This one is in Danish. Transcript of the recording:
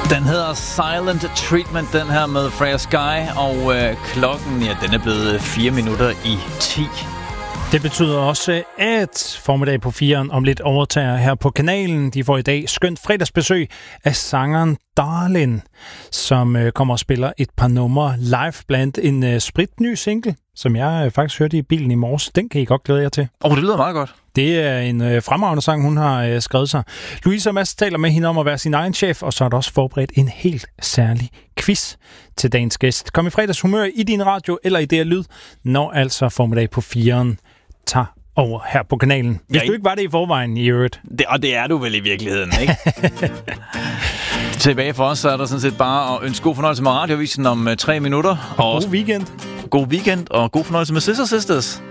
Den hedder Silent Treatment, den her med Freya Sky, og klokken, ja, den er blevet 4 minutter i 10. Det betyder også, at Formiddag på 4'eren om lidt overtager her på kanalen. De får i dag skønt fredagsbesøg af sangeren Darlin, som kommer og spiller et par numre live blandt en spritny single, som jeg faktisk hørte i bilen i morges. Den kan I godt glæde jer til. Det lyder meget godt. Det er en fremragende sang, hun har skrevet sig. Louise og Mads taler med hende om at være sin egen chef, og så er der også forberedt en helt særlig quiz til dagens gæst. Kom i fredagshumør i din radio eller i DR Lyd, når altså Formiddag på 4'eren tager over her på kanalen. Hvis du ikke var det i forvejen i øvrigt. Og det er du vel i virkeligheden, ikke? Tilbage for os, så er der sådan set bare at ønske god fornøjelse med Radiovisen om 3 minutter. Og god weekend. God weekend, og god fornøjelse med Sisters.